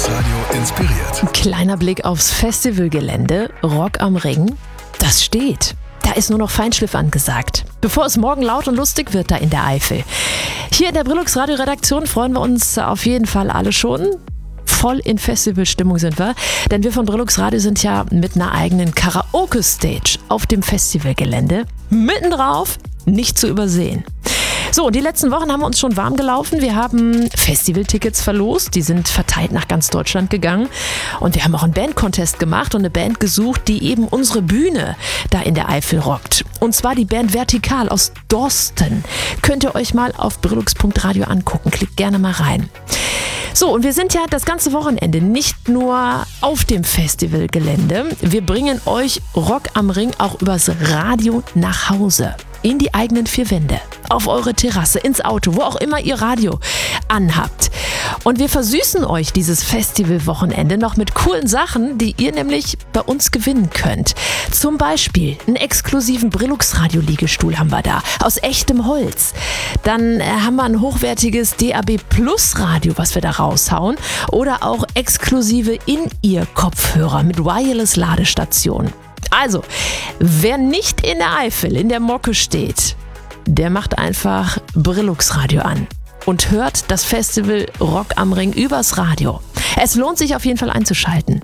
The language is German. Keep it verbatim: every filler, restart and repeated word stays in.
Radio inspiriert. Kleiner Blick aufs Festivalgelände. Rock am Ring. Das steht. Da ist nur noch Feinschliff angesagt, bevor es morgen laut und lustig wird da in der Eifel. Hier in der Brillux Radio Redaktion freuen wir uns auf jeden Fall alle schon. Voll in Festivalstimmung sind wir, denn wir von Brillux Radio sind ja mit einer eigenen Karaoke-Stage auf dem Festivalgelände. Mitten drauf, nicht zu übersehen. So, und die letzten Wochen haben wir uns schon warm gelaufen. Wir haben Festivaltickets verlost, die sind verteilt nach ganz Deutschland gegangen. Und wir haben auch einen Bandcontest gemacht und eine Band gesucht, die eben unsere Bühne da in der Eifel rockt. Und zwar die Band Vertikal aus Dorsten. Könnt ihr euch mal auf brillux punkt radio angucken. Klickt gerne mal rein. So, und wir sind ja das ganze Wochenende nicht nur auf dem Festivalgelände. Wir bringen euch Rock am Ring auch übers Radio nach Hause. In die eigenen vier Wände, auf eure Terrasse, ins Auto, wo auch immer ihr Radio anhabt. Und wir versüßen euch dieses Festivalwochenende noch mit coolen Sachen, die ihr nämlich bei uns gewinnen könnt. Zum Beispiel einen exklusiven Brillux-Radio-Liegestuhl haben wir da, aus echtem Holz. Dann haben wir ein hochwertiges D A B Plus Radio, was wir da raushauen. Oder auch exklusive In-Ear-Kopfhörer mit Wireless-Ladestation. Also, wer nicht in der Eifel, in der Mocke steht, der macht einfach Brillux Radio an und hört das Festival Rock am Ring übers Radio. Es lohnt sich auf jeden Fall einzuschalten.